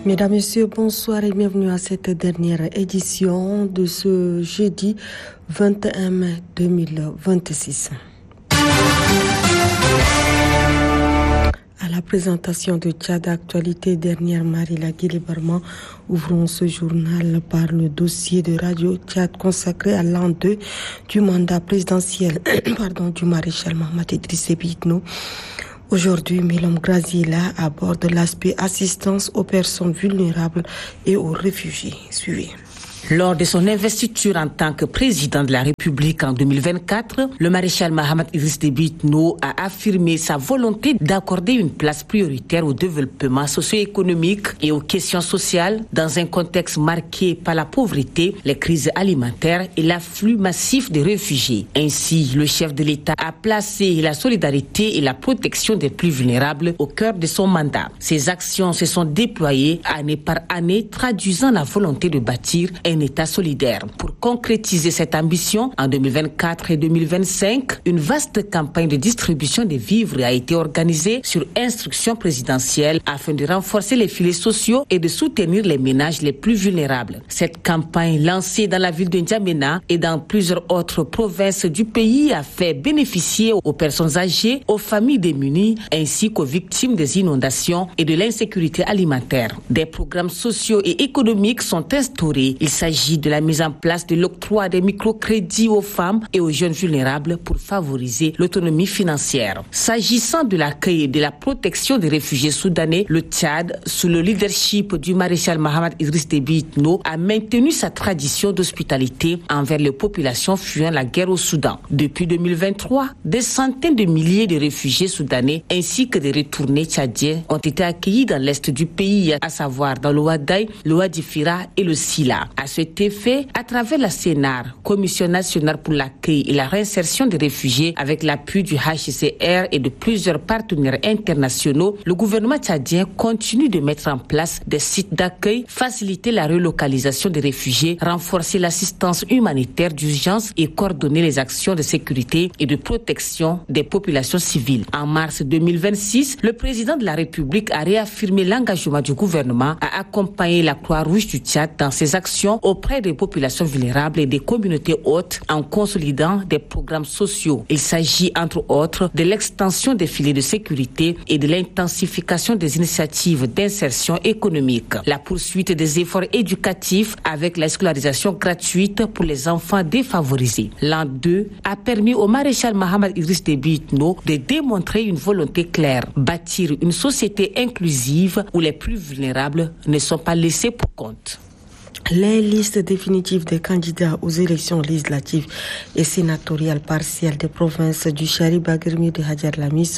Mesdames, Messieurs, bonsoir et bienvenue à cette dernière édition de ce jeudi 21 mai 2026. À la présentation de Tchad Actualité dernière, Marie Laguille Barman, ouvrons ce journal par le dossier de Radio Tchad consacré à l'an 2 du mandat présidentiel du maréchal Mahamat Idriss Déby Itno. Aujourd'hui, Milom Grazila aborde l'aspect assistance aux personnes vulnérables et aux réfugiés. Suivez. Lors de son investiture en tant que président de la République en 2024, le maréchal Mahamat Idriss Déby Itno a affirmé sa volonté d'accorder une place prioritaire au développement socio-économique et aux questions sociales dans un contexte marqué par la pauvreté, les crises alimentaires et l'afflux massif des réfugiés. Ainsi, le chef de l'État a placé la solidarité et la protection des plus vulnérables au cœur de son mandat. Ces actions se sont déployées année par année, traduisant la volonté de bâtir un État solidaire. Pour concrétiser cette ambition, en 2024 et 2025, une vaste campagne de distribution des vivres a été organisée sur instruction présidentielle afin de renforcer les filets sociaux et de soutenir les ménages les plus vulnérables. Cette campagne, lancée dans la ville de N'Djamena et dans plusieurs autres provinces du pays, a fait bénéficier aux personnes âgées, aux familles démunies, ainsi qu'aux victimes des inondations et de l'insécurité alimentaire. Des programmes sociaux et économiques sont instaurés. Il s'agit de la mise en place de l'octroi des microcrédits aux femmes et aux jeunes vulnérables pour favoriser l'autonomie financière. S'agissant de l'accueil et de la protection des réfugiés soudanais, le Tchad, sous le leadership du maréchal Mahamat Idriss Déby Itno, a maintenu sa tradition d'hospitalité envers les populations fuyant la guerre au Soudan. Depuis 2023, des centaines de milliers de réfugiés soudanais ainsi que des retournés tchadiens ont été accueillis dans l'est du pays, à savoir dans le Ouaddaï, le Wadi Fira et le Sila. À cet effet, à travers la CNAR, Commission nationale pour l'accueil et la réinsertion des réfugiés, avec l'appui du HCR et de plusieurs partenaires internationaux, le gouvernement tchadien continue de mettre en place des sites d'accueil, faciliter la relocalisation des réfugiés, renforcer l'assistance humanitaire d'urgence et coordonner les actions de sécurité et de protection des populations civiles. En mars 2026, le président de la République a réaffirmé l'engagement du gouvernement à accompagner la Croix-Rouge du Tchad dans ses actions auprès des populations vulnérables et des communautés hautes en consolidant des programmes sociaux. Il s'agit entre autres de l'extension des filets de sécurité et de l'intensification des initiatives d'insertion économique. La poursuite des efforts éducatifs avec la scolarisation gratuite pour les enfants défavorisés. L'an 2 a permis au maréchal Mahamat Idriss Déby Itno de démontrer une volonté claire, bâtir une société inclusive où les plus vulnérables ne sont pas laissés pour compte. Les listes définitives des candidats aux élections législatives et sénatoriales partielles des provinces du Chari-Baguirmi de Hadjar Lamis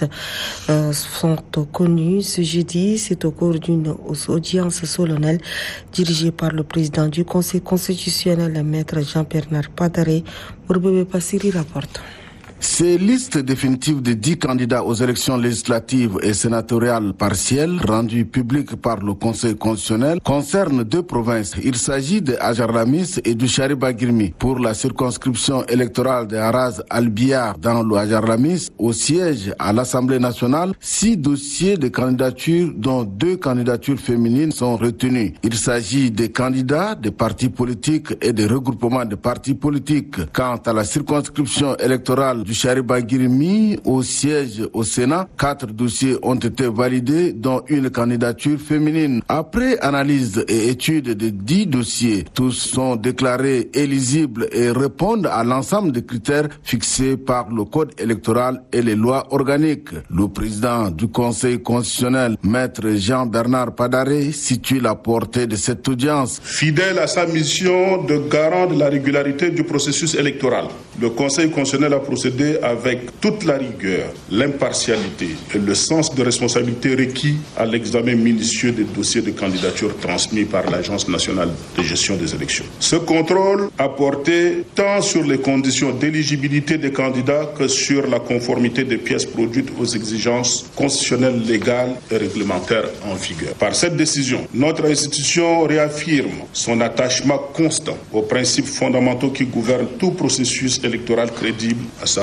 sont connues ce jeudi. C'est au cours d'une audience solennelle dirigée par le président du Conseil constitutionnel, maître Jean-Bernard Padaré. Bourbebe Passiri rapporte. Ces listes définitives de 10 candidats aux élections législatives et sénatoriales partielles rendues publiques par le Conseil constitutionnel concernent 2 provinces. Il s'agit de Hadjar Lamis et du Chari-Baguirmi. Pour la circonscription électorale de Haraz Al-Biyar dans le Hadjar Lamis, au siège à l'Assemblée nationale, 6 dossiers de candidature dont 2 candidatures féminines sont retenus. Il s'agit des candidats des partis politiques et des regroupements de partis politiques. Quant à la circonscription électorale du Chari-Baguirmi, au siège au Sénat, 4 dossiers ont été validés, dont une candidature féminine. Après analyse et étude de 10 dossiers, tous sont déclarés éligibles et répondent à l'ensemble des critères fixés par le Code électoral et les lois organiques. Le président du Conseil constitutionnel, maître Jean-Bernard Padaré, situe la portée de cette audience. Fidèle à sa mission de garant de la régularité du processus électoral, le Conseil constitutionnel a procédé avec toute la rigueur, l'impartialité et le sens de responsabilité requis à l'examen minutieux des dossiers de candidature transmis par l'Agence nationale de gestion des élections. Ce contrôle a porté tant sur les conditions d'éligibilité des candidats que sur la conformité des pièces produites aux exigences constitutionnelles, légales et réglementaires en vigueur. Par cette décision, notre institution réaffirme son attachement constant aux principes fondamentaux qui gouvernent tout processus électoral crédible, à savoir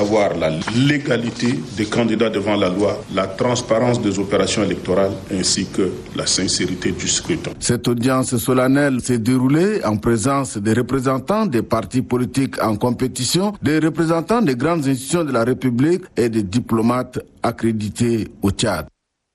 savoir la légalité des candidats devant la loi, la transparence des opérations électorales ainsi que la sincérité du scrutin. Cette audience solennelle s'est déroulée en présence des représentants des partis politiques en compétition, des représentants des grandes institutions de la République et des diplomates accrédités au Tchad.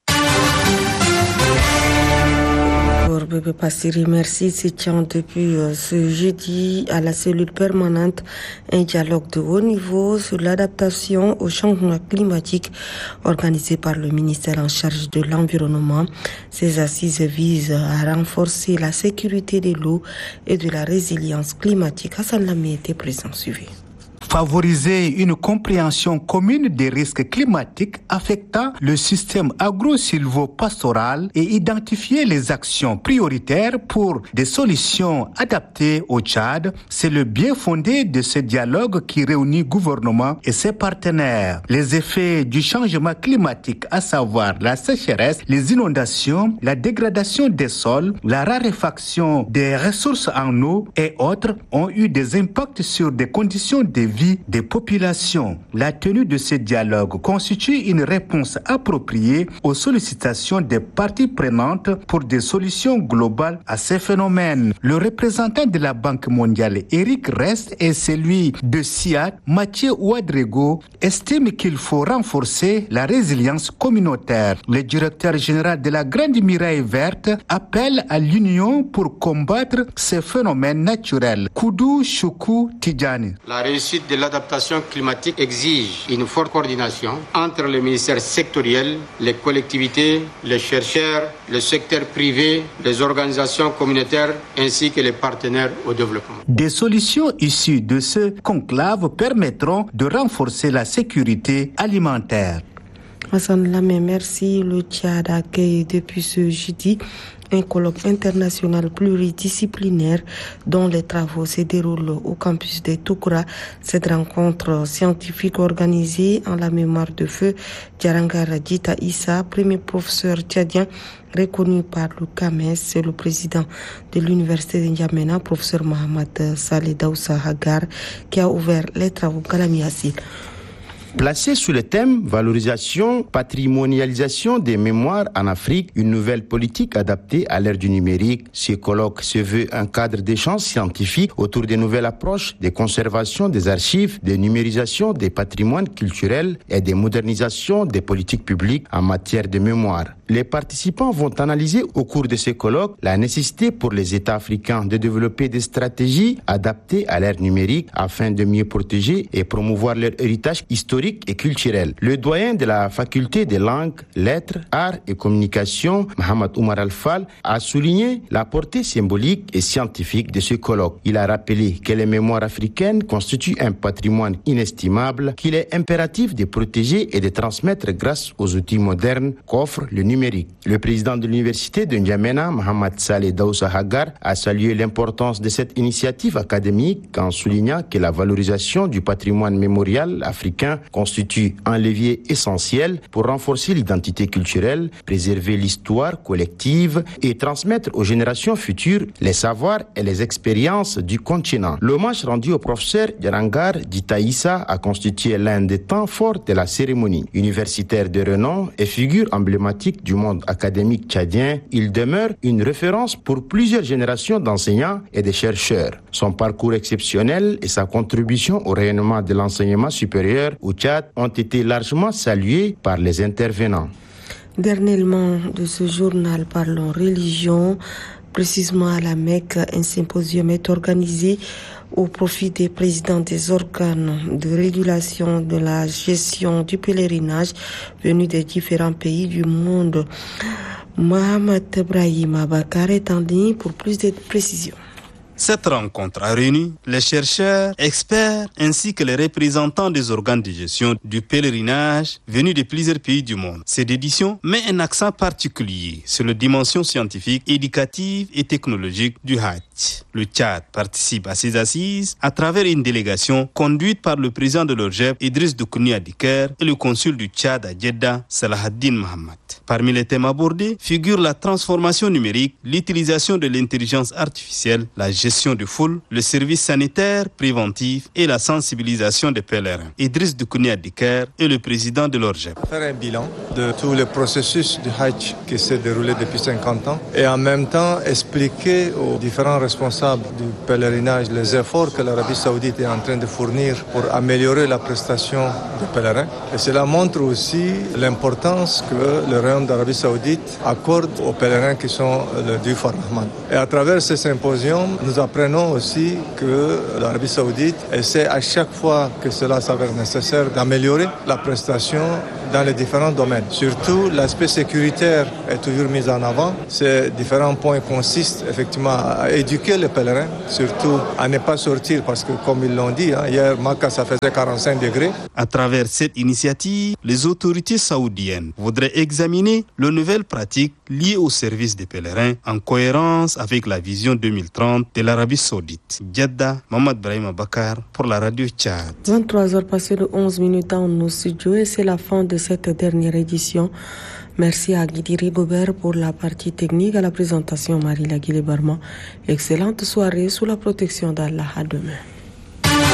Bébé Passiri, merci. Se tient depuis ce jeudi à la cellule permanente un dialogue de haut niveau sur l'adaptation au changement climatique organisé par le ministère en charge de l'environnement. Ces assises visent à renforcer la sécurité de l'eau et de la résilience climatique. Hassan Lamy était présent, suivi. Favoriser une compréhension commune des risques climatiques affectant le système agro-silvo-pastoral et identifier les actions prioritaires pour des solutions adaptées au Tchad, c'est le bien fondé de ce dialogue qui réunit gouvernement et ses partenaires. Les effets du changement climatique, à savoir la sécheresse, les inondations, la dégradation des sols, la raréfaction des ressources en eau et autres, ont eu des impacts sur des conditions de vie des populations. La tenue de ce dialogue constitue une réponse appropriée aux sollicitations des parties prenantes pour des solutions globales à ces phénomènes. Le représentant de la Banque mondiale, Eric Rest, et celui de SIAD, Mathieu Ouadrego, estiment qu'il faut renforcer la résilience communautaire. Le directeur général de la Grande Muraille Verte appelle à l'union pour combattre ces phénomènes naturels. Koudou Choukou Tidjani. La réussite de l'adaptation climatique exige une forte coordination entre les ministères sectoriels, les collectivités, les chercheurs, le secteur privé, les organisations communautaires ainsi que les partenaires au développement. Des solutions issues de ce conclave permettront de renforcer la sécurité alimentaire. Hassan Lamy, merci. Le Tchad accueille depuis ce jeudi un colloque international pluridisciplinaire dont les travaux se déroulent au campus de Toukoura. Cette rencontre scientifique organisée en la mémoire de feu Djarangar Djita Issa, premier professeur tchadien reconnu par le CAMES, c'est le président de l'université de N'Djamena, professeur Mohamed Saleh Daoussa Hagar, qui a ouvert les travaux Kalami Assil. Placé sous le thème « Valorisation, patrimonialisation des mémoires en Afrique, une nouvelle politique adaptée à l'ère du numérique », ce colloque se veut un cadre d'échange scientifique autour des nouvelles approches de conservation des archives, de numérisation des patrimoines culturels et de modernisation des politiques publiques en matière de mémoire. Les participants vont analyser au cours de ce colloque la nécessité pour les États africains de développer des stratégies adaptées à l'ère numérique afin de mieux protéger et promouvoir leur héritage historique et culturel. Le doyen de la faculté des langues, lettres, arts et communications, Mohamed Oumar Al-Fall, a souligné la portée symbolique et scientifique de ce colloque. Il a rappelé que les mémoires africaines constituent un patrimoine inestimable qu'il est impératif de protéger et de transmettre grâce aux outils modernes qu'offre le numérique. Le président de l'université de N'Djamena, Mohamed Saleh Daoussa Hagar, a salué l'importance de cette initiative académique en soulignant que la valorisation du patrimoine mémorial africain constitue un levier essentiel pour renforcer l'identité culturelle, préserver l'histoire collective et transmettre aux générations futures les savoirs et les expériences du continent. L'hommage rendu au professeur Djarangar Djita Issa a constitué l'un des temps forts de la cérémonie. Universitaire de renom et figure emblématique du monde académique tchadien, il demeure une référence pour plusieurs générations d'enseignants et de chercheurs. Son parcours exceptionnel et sa contribution au rayonnement de l'enseignement supérieur au Tchad ont été largement salués par les intervenants. Dernièrement de ce journal Parlons Religion, précisément à la Mecque, un symposium est organisé au profit des présidents des organes de régulation de la gestion du pèlerinage venus des différents pays du monde. Mohamed Ibrahim Abakar est en ligne pour plus de précisions. Cette rencontre a réuni les chercheurs, experts ainsi que les représentants des organes de gestion du pèlerinage venus de plusieurs pays du monde. Cette édition met un accent particulier sur la dimension scientifique, éducative et technologique du Hajj. Le Tchad participe à ces assises à travers une délégation conduite par le président de l'ORGEP, Idriss Doukouni Adiker, et le consul du Tchad à Jeddah, Salahaddin Mohamed. Parmi les thèmes abordés figurent la transformation numérique, l'utilisation de l'intelligence artificielle, la gestion gestion de foule, le service sanitaire préventif et la sensibilisation des pèlerins. Idriss Doukouni Adiker est le président de l'ORGEP. Faire un bilan de tout le processus du Hajj qui s'est déroulé depuis 50 ans et en même temps expliquer aux différents responsables du pèlerinage les efforts que l'Arabie Saoudite est en train de fournir pour améliorer la prestation des pèlerins. Et cela montre aussi l'importance que le royaume d'Arabie Saoudite accorde aux pèlerins qui sont le Diouf ar-Rahman. Et à travers ce symposium, nous apprenons aussi que l'Arabie Saoudite essaie à chaque fois que cela s'avère nécessaire d'améliorer la prestation dans les différents domaines. Surtout, l'aspect sécuritaire est toujours mis en avant. Ces différents points consistent effectivement à éduquer les pèlerins, surtout à ne pas sortir parce que, comme ils l'ont dit, hier, Makkah, ça faisait 45 degrés. À travers cette initiative, les autorités saoudiennes voudraient examiner les nouvelles pratiques liées au service des pèlerins en cohérence avec la vision 2030 de l'Arabie Saoudite. Jeddah, Mohamed Brahim Bakar pour la radio Tchad. 23h passées de 11 minutes dans nos studios et c'est la fin de cette dernière édition. Merci à Guidi Rigobert pour la partie technique, à la présentation Marie Laguille Barman. Excellente soirée sous la protection d'Allah. À demain.